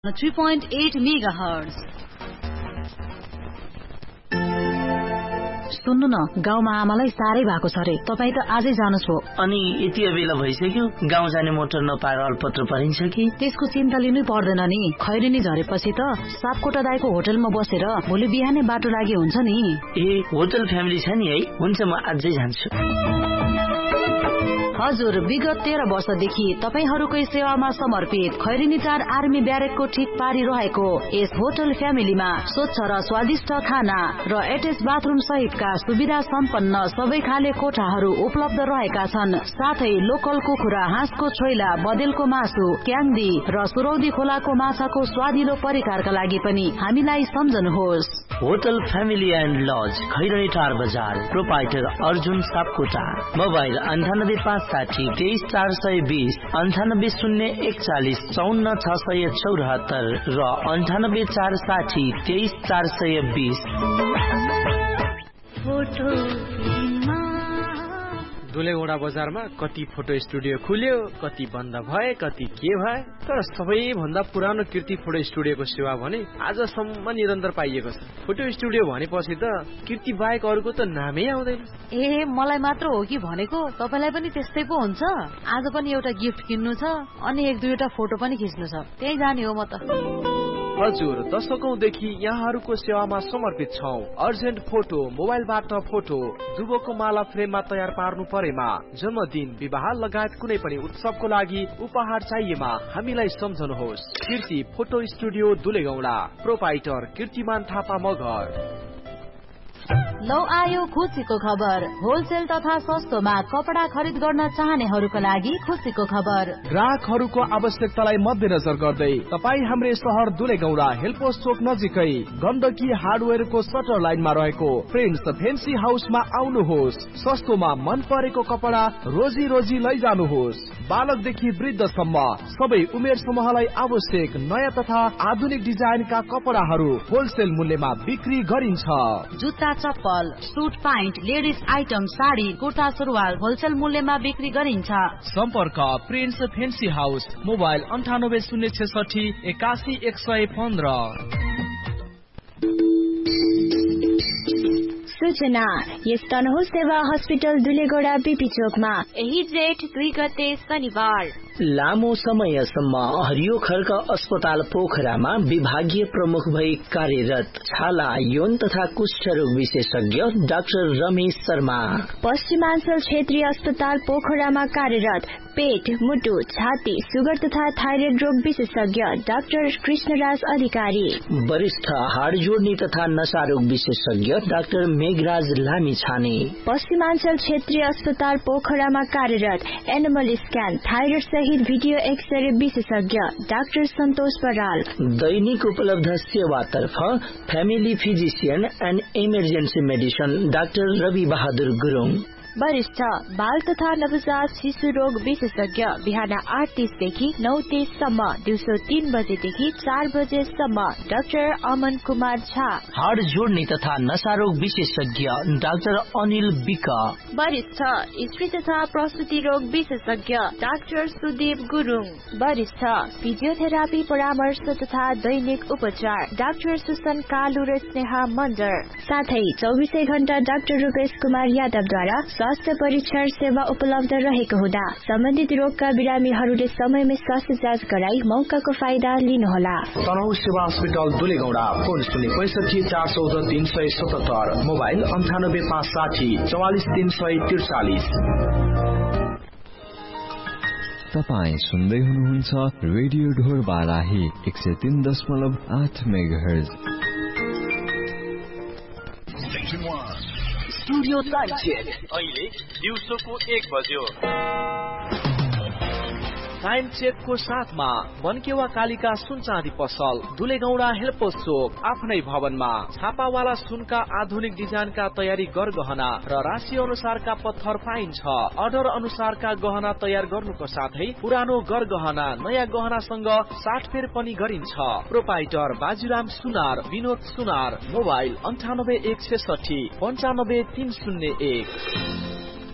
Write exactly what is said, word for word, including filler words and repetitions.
three point eight megahertz. सुन्नु न, गाउँमा आमालाई साह्रै भएको छ रे। तपाईँ त आजै जानुस् हो। अनि यति बेला भइसक्यो, गाउँ जाने मोटर नपाएर अल्पत्र परिन्छ कि? त्यसको चिन्ता लिनै पर्दैन नि। खैरेनी झरेपछि त सापकोटा दाइको होटलमा बसेर भोलि बिहानै बाटो लागि हुन्छ नि। ए, होटल फ्यामिली छ नि है? हुन्छ, म आजै जान्छु। हजुर, विगत तेह्र वर्षदेखि तपाईहरूकै सेवामा समर्पित खैरेनी चार आर्मी ब्यारेकको ठिक पारी रहेको यस होटल फ्यामिलीमा स्वच्छ र स्वादिष्ट खाना र एटेच बाथरुम सहितका सुविधा सम्पन्न सबै खाले कोठाहरू उपलब्ध रहेका छन्। साथै लोकल कुखुरा, हाँसको छोइला, बदेलको मासु, क्याङ्दी र सुरौदी खोलाको माछाको स्वादिलो परिकारका लागि पनि हामीलाई सम्झनुहोस्। Hotel family and lodge, Khaireni टार बजार, प्रोपाइटर अर्जुन सापकोटा। मोबाइल अन्ठानब्बे पाँच साठी तेइस चार सय बीस, अन्ठानब्बे शून्य एकचालिस चौन्न छ सय चौरात्तर र अन्ठानब्बे चार साठी तेइस चार सय बीस। दुलेगौडा बजारमा कति फोटो स्टुडियो खुल्यो, कति बन्द भए, कति के भए, तर सबैभन्दा पुरानो कीर्ति फोटो स्टुडियोको सेवा भने आजसम्म निरन्तर पाइएको छ। फोटो स्टुडियो भनेपछि त कीर्ति बाहेक अरूको त नामै आउँदैन। ए, मलाई मात्र हो कि भनेको? तपाईलाई पनि त्यस्तै पो हुन्छ? आज पनि एउटा गिफ्ट किन्नु छ अनि एक दुईवटा फोटो पनि खिच्नु छ, त्यही जाने हो म त। हजुर, दशकौंदेखि यहाँहरूको सेवामा समर्पित छौं। अर्जेन्ट फोटो, मोबाइलबाट फोटो, दुबोको माला फ्रेममा तयार पार्नु परेमा, जन्मदिन, विवाह लगायत कुनै पनि उत्सवको लागि उपहार चाहिएमा हामीलाई सम्झनुहोस्। कीर्ति फोटो स्टुडियो दुलेगौडा, प्रोपाइटर कीर्तिमान थापा मगर। लौ आयो खुसीको खबर। होलसेल तथा सस्तोमा कपडा खरिद गर्न चाहनेहरूका लागि खुसीको खबर। ग्राहकहरूको आवश्यकतालाई मध्यनजर गर्दै तपाईँ हाम्रै सहर दुलेगौडा हेलपोस्ट चोक नजिकै गण्डकी हार्डवेयरको सटर लाइनमा रहेको प्रिन्स फेन्सी हाउसमा आउनुहोस्। सस्तोमा मन परेको कपडा रोजी रोजी लैजानुहोस्। बालकदेखि वृद्धसम्म सबै उमेर समूहलाई आवश्यक नयाँ तथा आधुनिक डिजाइनका कपडाहरू होलसेल मूल्यमा बिक्री गरिन्छ। जुत्ता, चप्पल, suit pant, ladies item, sari, kurta, सुरुवाल होलसेल मूल्यमा बिक्री गरिन्छ। सम्पर्क प्रिन्स फेन्सी हाउस, मोबाइल अन्ठानब्बे शून्य छेसठी एकासी एक सय पन्ध्र। सूचना, यस तनहुँ सेवा हस्पिटल दुलेगौडा बीपी चोकमा यही जेठ दुई गते शनिबार लामो समयसम्म हरियो खर्क अस्पताल पोखरामा विभागीय प्रमुख भई कार्यरत छाला, यौन तथा कुष्ठ रोग विशेषज्ञ डाक्टर रमेश शर्मा। पश्चिमाञ्चल क्षेत्रीय अस्पताल पोखरामा कार्यरत पेट, मुटु, छाती, सुगर तथा थाइरोइड रोग विशेषज्ञ डाक्टर कृष्णराज अधिकारी। वरिष्ठ हाड जोड्ने तथा नशा रोग विशेषज्ञ डाक्टर मेघराज लामी छाने। पश्चिमाञ्चल क्षेत्रीय अस्पताल पोखरामा कार्यरत एनिमल स्क्यान, थाइरोइड सहित भिडियो एक्सरे विशेषज्ञ डाक्टर सन्तोष बराल। दैनिक उपलब्ध सेवातर्फ family physician and emergency medicine doctor Rabi Bahadur Gurung. वरिष्ठ बाल तथा नवजात शिशु रोग विशेषज्ञ बिहान आठ तीसदेखि नौ तीससम्म, दिउँसो तीन बजेदेखि चार बजेसम्म डाक्टर अमन कुमार झा। हाड जोड्ने तथा नशा रोग विशेषज्ञ डाक्टर अनिल विक। वरिष्ठ स्त्री तथा प्रसुति रोग विशेषज्ञ डाक्टर सुदीप गुरुङ। वरिष्ठ फिजियोथेरापी परामर्श तथा दैनिक उपचार डाक्टर सुसन कालु र स्नेहा मन्जर। साथै चौबिसै घण्टा डाक्टर रूपेश कुमार यादवद्वारा स्वास्थ्य परीक्षण सेवा उपलब्ध रहेको हुँदा सम्बन्धित रोगका बिरामीहरूले समयमै स्वास्थ्य जाँच गराई मौकाको फाइदा लिनुहोला। तनहुँ सेवा हस्पिटल दुलेगौडा, फोन शून्य पैसठी चार चौध तीन सय सतहत्तर, मोबाइल अन्ठानब्बे पाँच साठी चौवालिस तीन सय त्रिचालिस। तपाईँ सुन्दै हुनुहुन्छ रेडियो ढोर बाराही एक सय तीन दशमलव आठ मेगाहर्ज। स्टुडियो टाइम चेक अहिले दिउँसोको एक बज्यो। टाइम चेकको साथमा बनकेवा कालिका सुन चाँदी पसल, दुलेगौडा हेलपोस्ट चोक, आफ्नै भवनमा छापावाला सुनका आधुनिक डिजाइनका तयारी गरगहना र राशि अनुसारका पत्थर पाइन्छ। अर्डर अनुसारका गहना तयार गर्नुको साथै पुरानो गरगहना नयाँ गहनासँग साटफेर पनि गरिन्छ। प्रोपाइटर बाजुराम सुनार, विनोद सुनार। मोबाइल अन्ठानब्बे एक छेसठी पन्चानब्बे तीन शून्य एक।